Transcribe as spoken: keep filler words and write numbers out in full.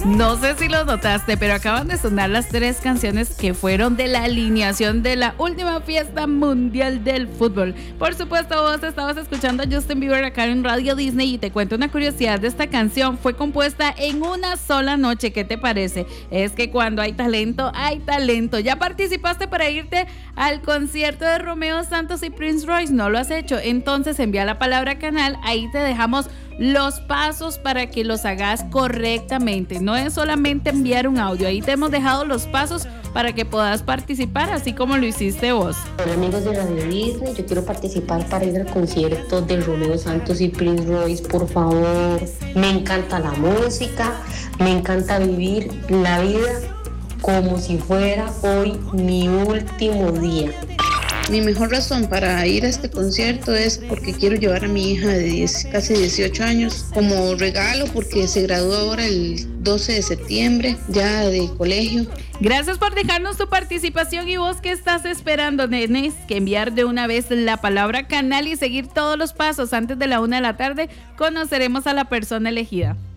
No sé si lo notaste, pero acaban de sonar las tres canciones que fueron de la alineación de la última fiesta mundial del fútbol. Por supuesto, vos estabas escuchando a Justin Bieber acá en Radio Disney y te cuento una curiosidad de esta canción. Fue compuesta en una sola noche. ¿Qué te parece? Es que cuando hay talento, hay talento. ¿Ya participaste para irte al concierto de Romeo Santos y Prince Royce? ¿No lo has hecho? Entonces envía la palabra canal. Ahí te dejamos los pasos para que los hagas correctamente. No es solamente enviar un audio, ahí te hemos dejado los pasos para que puedas participar así como lo hiciste vos. Hola amigos de Radio Disney, yo quiero participar para ir al concierto de Romeo Santos y Prince Royce, por favor. Me encanta la música, me encanta vivir la vida como si fuera hoy mi último día. Mi mejor razón para ir a este concierto es porque quiero llevar a mi hija de diez, casi dieciocho años como regalo, porque se gradúa ahora el doce de septiembre ya de colegio. Gracias por dejarnos tu participación. ¿Y vos qué estás esperando? Tenés que enviar de una vez la palabra canal y seguir todos los pasos. Antes de la una de la tarde conoceremos a la persona elegida.